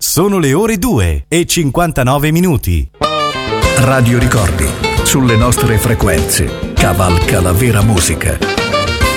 Sono le ore 2:59. Radio Ricordi, sulle nostre frequenze, cavalca la vera musica.